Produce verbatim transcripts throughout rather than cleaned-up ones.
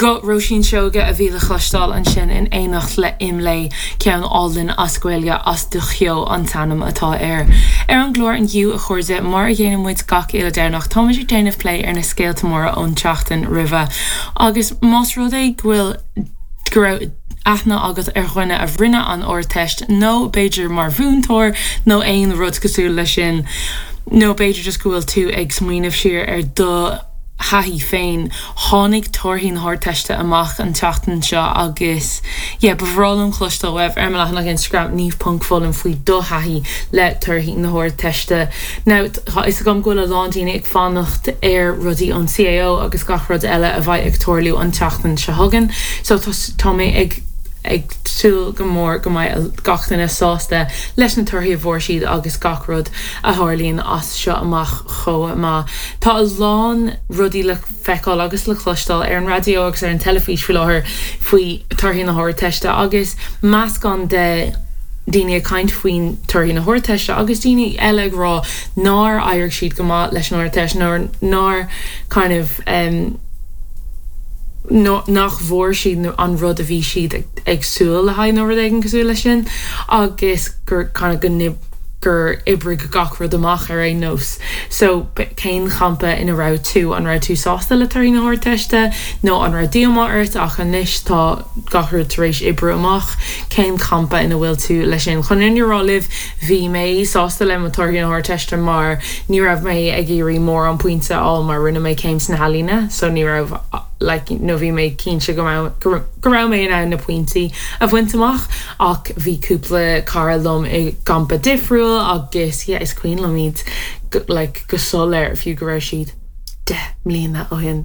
Go Roisin Seoga a bhí le chlastal an sin in éanacht le imlé ceann Alden ascuilga as do cheo an tanam atá air. Ar an glór an giú a chuirde mar a dhéanam muid gach éile dénach Thomas déanamh play ar na scéaltamóra ón teachtain riva. Agus más rud é ghfuil go aithne agat ar chuine a bhrinne an or teist nó beidir mar bhúntóir nó aon rud cosú lei sin nó beidir just gohfuil tú ag smaoinmh siar ar do hahi féin hánig torhín hár teiste amach an teachtain seo agus yeah, bhrálam chlostal webh ar meach nach Instagram níomh punk fólam faoi do hahi le torhín na hár teiste. Now, is a gom gola lándíine ag fannacht ar rudí an C A O agus gach rud eile a bhaid ag torliú an teachtain se hagan. So tá mé ag ag túil go mór go mbeidh gachtainna sásta leis na tuirthaí a bhór siad agus gachrod a tharlaíonn as seo amach chomh má. Tá a lán rudí le feiceáil agus le chlostal ar an radio agus ar an telefís faoi láthair faoi tuirthaí na háir teiste agus meascán de daoine a caint faoin tuirthaí na háir teiste agus daoine eile rá nár airg siad go maith leis an háir teiste nár nár kind of um, No, nach bhór siad an rud a bhí siad ag, ag súil le haid nó rud ag an cosúil lei sin agus gur chuna go nib gur ibre go gach rud amach ar é nós. So céin champa ina rá tú an rá tú sásta le tarí na háir teiste nó an rá díomá airt ach an níos tá gach rud tar éis ibre amach céin champa ina bhfuil tú lei sin. Chun in rá libh bhí mé sásta le tarí na háir teiste mar ní raibh mé ag irí mór an puinte all mar rinne mé céim san halína so ní raibh like no bhí mé cínse go raibh mé in na pointí a bhaintamach ach bhí cúpla cara lom i gampa difriúil agus yeah, is cuoin lom iad like, go sol ar fiú go raibh siad de mlíana ó hin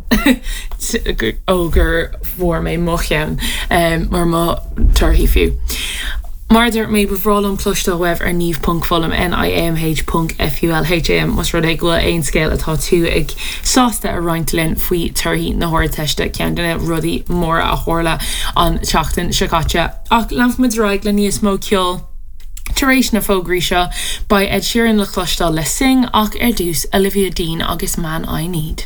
ógur bhór mé mocheann um, mar má tuirthaí fiú. Mar dúirt mé bhrálam clúiste webh ar níomh punk fólam N I M H punk F U L H A M mas rud ag bhfuil aon scéal atá tú ag sásta a rointlinn faoi tuirthaí na háir teiste ceann duine rudaí mór a chóirla an teachtain sicáte. Ach lamfmuid ráig le níos mó ceol taréis na fógraí seo ba Ed Sheeran le chlostal le sing ach ar dús Olivia Dean agus Man I Need.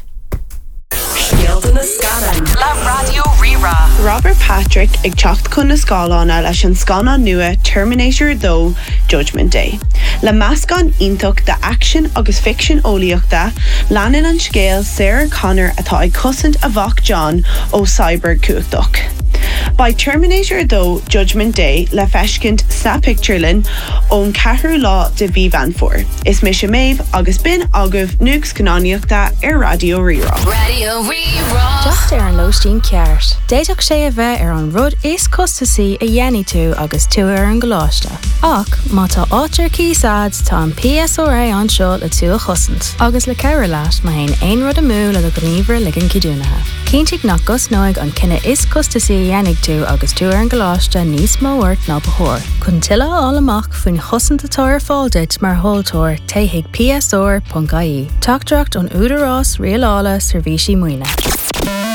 Le Radio Rira. Robert Patrick ag teacht chun na scálána leis an scána nua Terminator two Judgment Day. Le meascán iontocht de action agus fiction óíochta leanan an scéal Sarah Connor atá ag cosint a bhach John ó Cyber Cuachtoch. By Terminator two Judgment Day le feiscint sa picturelin ón ceathrú lá de bhí vanfór. Is mis méibh agus bin agah nuags gnáíochta ar Radio Rira. Radio Rira. Just ar an lóistín ceart. Déiteach sé a bheith ar an rud is costasaí a dhéanaí tú agus tú ar an gláiste. Ach, má tá áitir císáid tá an P S O R A anseo le tú a chosint. Agus le ceir leat má haon aon rud a mú le do gníomhar ligan ciúnathe. Cíntigh nach gus nóig an cinenne is costasaí a dhéanaigh tú agus tú ar an gláiste níos móhairt ná bethór. Chun tuile all amach faoin chosantatóir fáilte mar holtóir taigh P S O R dot I E. Tugdracht an údarrás rialála servísí muoine.